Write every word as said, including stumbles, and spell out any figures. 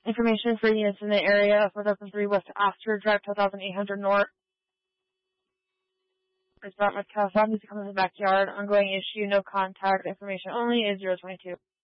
Information for units in the area of four thousand three West Astor Drive, two thousand eight hundred North. It's brought my car. Music comes in the backyard. Ongoing issue, no contact. Information only is zero twenty-two.